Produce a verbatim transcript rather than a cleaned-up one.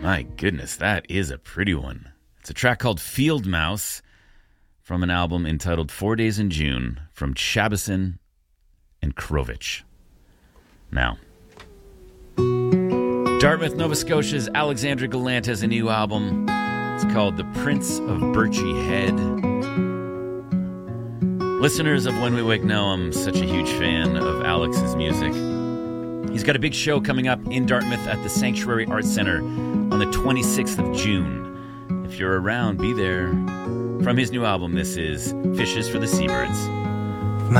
My goodness, that is a pretty one. It's a track called Field Mouse from an album entitled Four Days in June from Chabison and Krovich. Now, Dartmouth, Nova Scotia's Alexandra Gallant has a new album. It's called The Prince of Birchy Head. Listeners of When We Wake know I'm such a huge fan of Alex's music. He's got a big show coming up in Dartmouth at the Sanctuary Arts Center on the twenty-sixth of June. If you're around, be there. From his new album, this is Fishes for the Seabirds.